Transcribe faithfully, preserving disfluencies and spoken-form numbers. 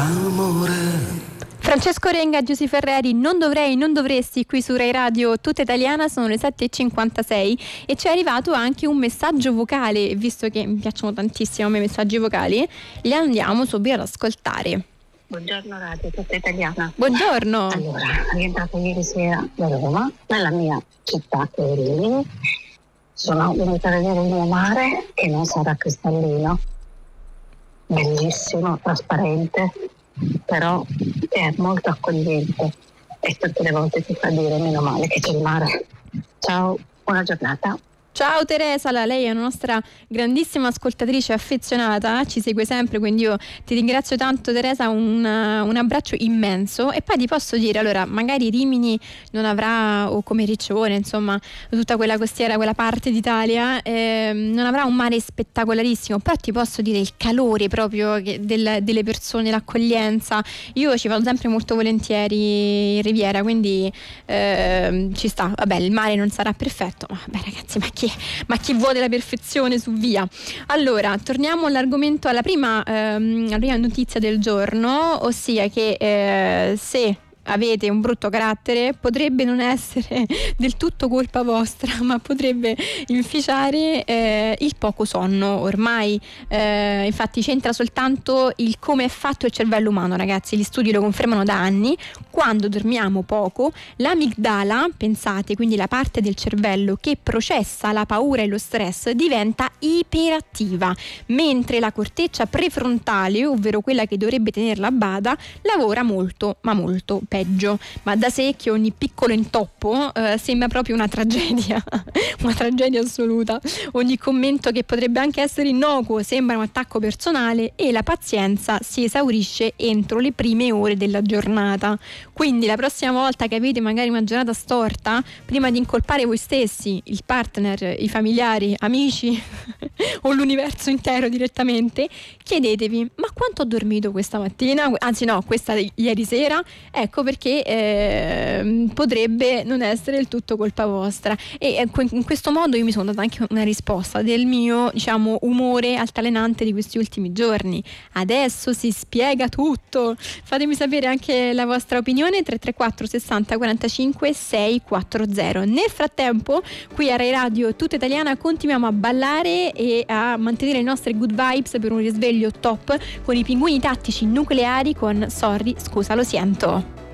Francesco Renga, Giusy Ferreri, non dovrei, non dovresti, qui su Rai Radio Tutta Italiana. Sono le sette e cinquantasei e ci è arrivato anche un messaggio vocale. Visto che mi piacciono tantissimo a me i messaggi vocali, li andiamo subito ad ascoltare. Buongiorno Radio Tutta Italiana. Buongiorno. Allora, rientrato ieri sera da Roma, nella mia città che è Rimini. Sono venuta a vedere il mio mare, che non sarà cristallino, bellissimo, trasparente, però è molto accogliente e tutte le volte ti fa dire meno male che c'è il mare. Ciao, buona giornata. Ciao Teresa, lei è una nostra grandissima ascoltatrice affezionata, ci segue sempre, quindi io ti ringrazio tanto Teresa, un, un abbraccio immenso. E poi ti posso dire, allora, magari Rimini non avrà, o come Riccione, insomma, tutta quella costiera, quella parte d'Italia, eh, non avrà un mare spettacolarissimo, però ti posso dire il calore proprio che del, delle persone, l'accoglienza. Io ci vado sempre molto volentieri in Riviera, quindi eh, ci sta. Vabbè, il mare non sarà perfetto, ma vabbè ragazzi, ma chi Ma chi vuole la perfezione, su via. Allora, torniamo all'argomento, alla prima, ehm, alla prima notizia del giorno, ossia che eh, se avete un brutto carattere potrebbe non essere del tutto colpa vostra, ma potrebbe inficiare eh, il poco sonno. Ormai eh, infatti c'entra soltanto il come è fatto il cervello umano, ragazzi, gli studi lo confermano da anni. Quando dormiamo poco, l'amigdala, pensate, quindi la parte del cervello che processa la paura e lo stress, diventa iperattiva, mentre la corteccia prefrontale, ovvero quella che dovrebbe tenerla a bada, lavora molto ma molto peggio. Ma da sé che ogni piccolo intoppo eh, sembra proprio una tragedia, una tragedia assoluta. Ogni commento, che potrebbe anche essere innocuo, sembra un attacco personale e la pazienza si esaurisce entro le prime ore della giornata. Quindi la prossima volta che avete magari una giornata storta, prima di incolpare voi stessi, il partner, i familiari, amici o l'universo intero direttamente, chiedetevi: ma quanto ho dormito questa mattina? Anzi no, questa ieri sera. Ecco perché eh, potrebbe non essere del tutto colpa vostra. E in questo modo io mi sono data anche una risposta del mio, diciamo, umore altalenante di questi ultimi giorni. Adesso si spiega tutto. Fatemi sapere anche la vostra opinione. Tre tre quattro sessanta quarantacinque seicentoquaranta. Nel frattempo, qui a Rai Radio Tutta Italiana continuiamo a ballare e a mantenere le nostre good vibes per un risveglio top con i Pinguini Tattici Nucleari con Sorry, scusa, lo siento.